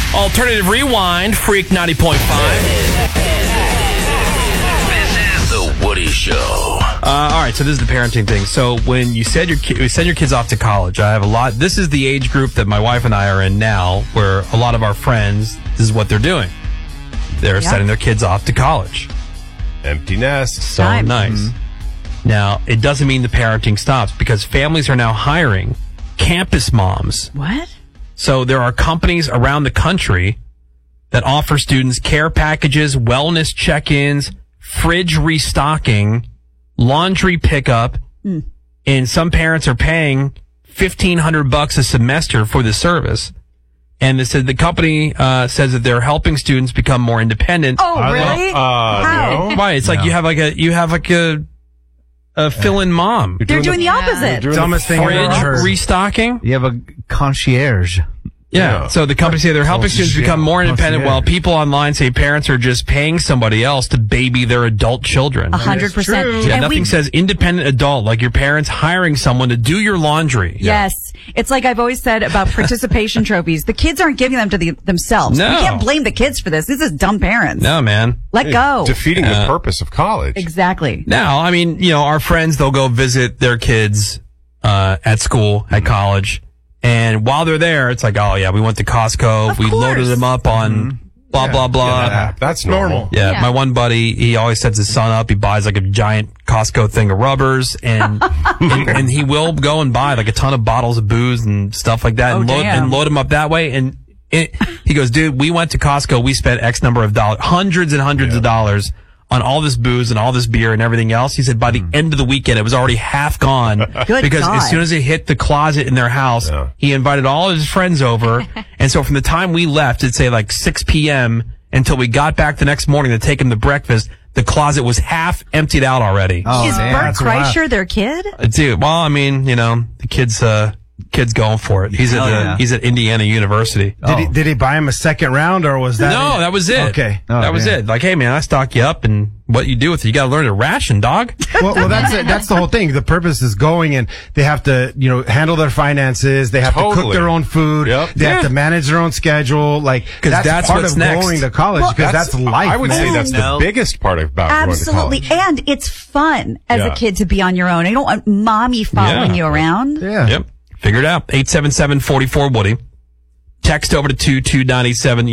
Alternative Rewind, Freak 90.5. This is The Woody Show. All right, so this is the parenting thing. So when you send your kids off to college, I have a lot. This is the age group that my wife and I are in now, where a lot of our friends, this is what they're doing. They're sending their kids off to college. Empty nest. So nice. Mm-hmm. Now, it doesn't mean the parenting stops because families are now hiring campus moms. What? So there are companies around the country that offer students care packages, wellness check-ins, fridge restocking, laundry pickup, and some parents are paying $1,500 a semester for the service. And they said the company says that they're helping students become more independent. Oh, really? No. Why? It's like you have like a fill-in mom. They're doing the opposite. Dumbest thing I've ever Fridge heard. restocking. You have a concierge. Yeah. So the company say they're helping students become more independent, while people online say parents are just paying somebody else to baby their adult children. 100%. Yeah, And nothing says independent adult like your parents hiring someone to do your laundry. Yes. It's like I've always said about participation trophies. The kids aren't giving them to themselves. No. You can't blame the kids for this. This is dumb parents. No, man. Let go. Defeating the purpose of college. Exactly. Now, I mean, our friends, they'll go visit their kids at school, at college. And while they're there, it's like, oh, yeah, we went to Costco. We loaded them up on blah, blah, blah. Yeah, that's normal. Yeah, my one buddy, he always sets his son up. He buys like a giant Costco thing of rubbers, and and he will go and buy like a ton of bottles of booze and stuff like that, and load them up that way. And he goes, dude, we went to Costco. We spent X number of dollars, hundreds and hundreds of dollars on all this booze and all this beer and everything else. He said by the end of the weekend, it was already half gone. Because as soon as it hit the closet in their house, he invited all of his friends over. And so from the time we left, it'd say like 6 p.m. until we got back the next morning to take him to breakfast, the closet was half emptied out already. Oh, is Bert Kreischer their kid? Dude, well, I mean, the kid's going for it. He's at Indiana University. Did he buy him a second round, or was that No, that was it. Okay. That was it. Like, hey man, I stock you up, and what you do with it, you gotta learn to ration, dog. Well, that's it. That's the whole thing. The purpose is going, and they have to, handle their finances. They have to cook their own food. Yep. They have to manage their own schedule. Like, that's part what's of next. going to college, because that's life. I would say that's the biggest part about Absolutely. going to college. And it's fun as a kid to be on your own. You don't want mommy following you around. Yeah. Yep. Figure it out. 877-44-WOODY. Text over to 22987.